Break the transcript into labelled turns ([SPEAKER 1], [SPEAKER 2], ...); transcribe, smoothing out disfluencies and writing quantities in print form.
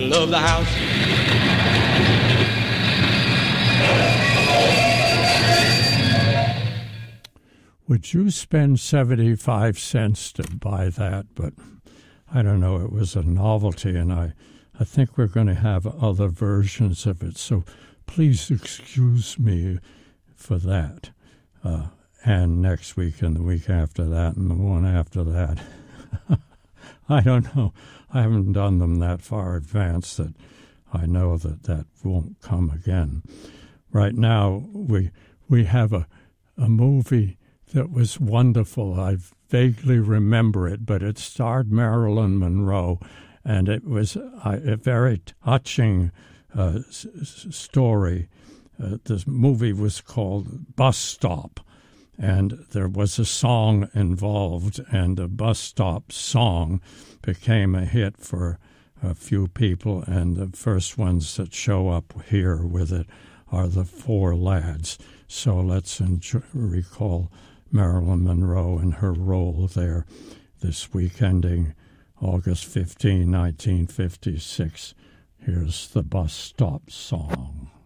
[SPEAKER 1] love the house.
[SPEAKER 2] Would you spend 75 cents to buy that? But I don't know, it was a novelty, and I think we're going to have other versions of it, so please excuse me for that. And next week and the week after that and the one after that. I don't know. I haven't done them that far advanced that I know that won't come again. Right now, we have a movie that was wonderful. I vaguely remember it, but it starred Marilyn Monroe, and it was a very touching story. This movie was called Bus Stop, and there was a song involved, and the Bus Stop song became a hit for a few people, and the first ones that show up here with it are the Four Lads. So let's recall Marilyn Monroe and her role there this week, ending August 15, 1956. Here's the Bus Stop song.